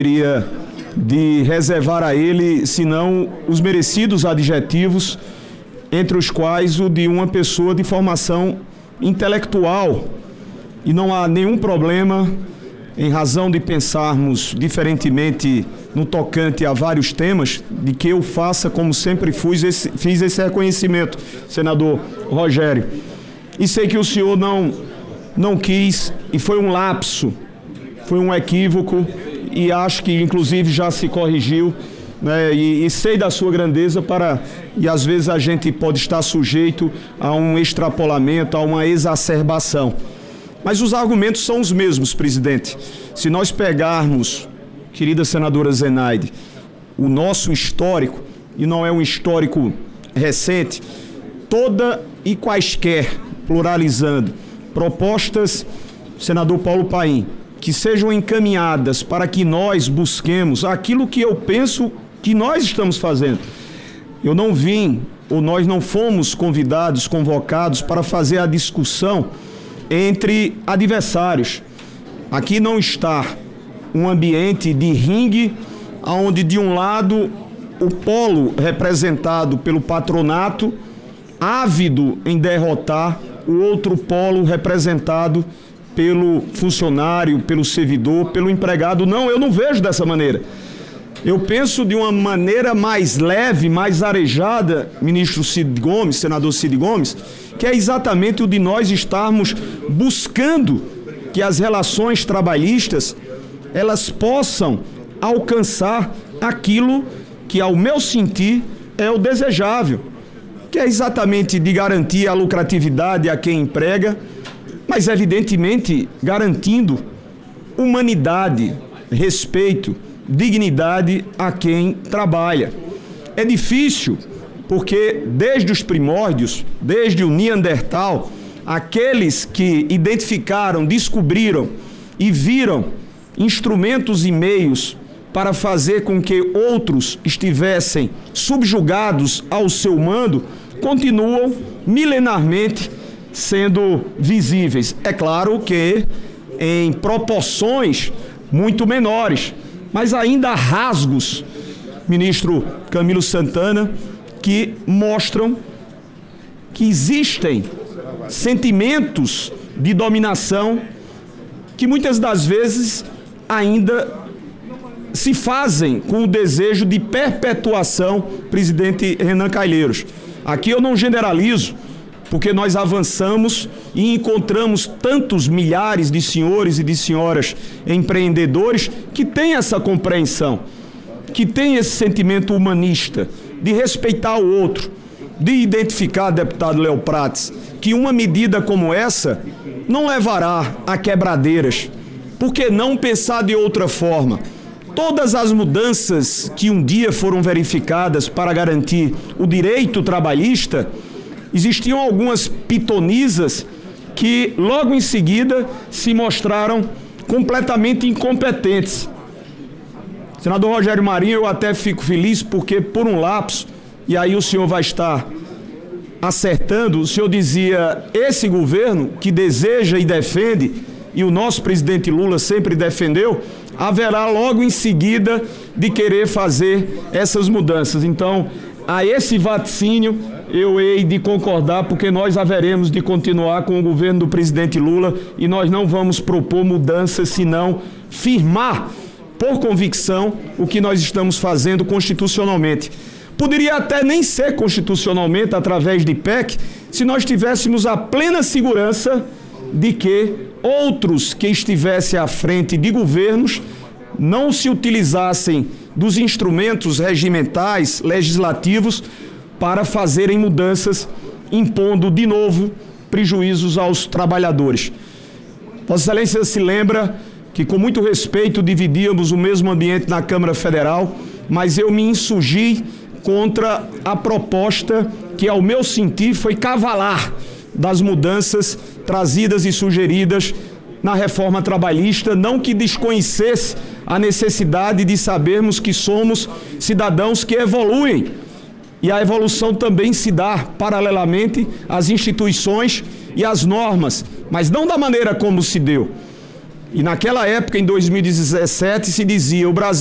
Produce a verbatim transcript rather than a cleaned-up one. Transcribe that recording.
de reservar a ele, senão os merecidos adjetivos, entre os quais o de uma pessoa de formação intelectual. E não há nenhum problema, em razão de pensarmos diferentemente no tocante a vários temas, de que eu faça, como sempre fiz esse, fiz esse reconhecimento, senador Rogério. E sei que o senhor não, não quis, e foi um lapso, foi um equívoco, e acho que inclusive já se corrigiu, né, e, e sei da sua grandeza para, e às vezes a gente pode estar sujeito a um extrapolamento, a uma exacerbação. Mas os argumentos são os mesmos, presidente. Se nós pegarmos, querida senadora Zenaide, o nosso histórico, e não é um histórico recente, toda e quaisquer, pluralizando, propostas, senador Paulo Paim, que sejam encaminhadas para que nós busquemos aquilo que eu penso que nós estamos fazendo. Eu não vim, ou nós não fomos convidados, convocados para fazer a discussão entre adversários. Aqui não está um ambiente de ringue, onde de um lado o polo representado pelo patronato, ávido em derrotar o outro polo representado pelo funcionário, pelo servidor, pelo empregado. Não, eu não vejo dessa maneira. Eu penso de uma maneira mais leve, mais arejada, ministro Cid Gomes, senador Cid Gomes, que é exatamente o de nós estarmos buscando que as relações trabalhistas elas possam alcançar aquilo que, ao meu sentir, é o desejável, que é exatamente de garantir a lucratividade a quem emprega, mas evidentemente garantindo humanidade, respeito, dignidade a quem trabalha. É difícil porque desde os primórdios, desde o Neandertal, aqueles que identificaram, descobriram e viram instrumentos e meios para fazer com que outros estivessem subjugados ao seu mando, continuam milenarmente sendo visíveis. É claro que em proporções muito menores, mas ainda há rasgos, ministro Camilo Santana, que mostram que existem sentimentos de dominação que muitas das vezes ainda se fazem com o desejo de perpetuação, presidente Renan Calheiros. Aqui eu não generalizo, porque nós avançamos e encontramos tantos milhares de senhores e de senhoras empreendedores que têm essa compreensão, que têm esse sentimento humanista, de respeitar o outro, de identificar, deputado Léo Prates, que uma medida como essa não levará a quebradeiras. Por que não pensar de outra forma? Todas as mudanças que um dia foram verificadas para garantir o direito trabalhista, existiam algumas pitonisas que logo em seguida se mostraram completamente incompetentes. Senador Rogério Marinho, eu até fico feliz porque por um lapso, e aí o senhor vai estar acertando, o senhor dizia, esse governo que deseja e defende, e o nosso presidente Lula sempre defendeu, haverá logo em seguida de querer fazer essas mudanças. Então, a esse vaticínio eu hei de concordar, porque nós haveremos de continuar com o governo do presidente Lula e nós não vamos propor mudanças, senão firmar por convicção o que nós estamos fazendo constitucionalmente. Poderia até nem ser constitucionalmente através de P E C, se nós tivéssemos a plena segurança de que outros que estivessem à frente de governos não se utilizassem dos instrumentos regimentais, legislativos, para fazerem mudanças, impondo de novo prejuízos aos trabalhadores. Vossa Excelência se lembra que com muito respeito dividíamos o mesmo ambiente na Câmara Federal, mas eu me insurgi contra a proposta que, ao meu sentir, foi cavalar das mudanças trazidas e sugeridas na reforma trabalhista, não que desconhecesse a necessidade de sabermos que somos cidadãos que evoluem. E a evolução também se dá paralelamente às instituições e às normas, mas não da maneira como se deu. E naquela época, em dois mil e dezessete, se dizia: o Brasil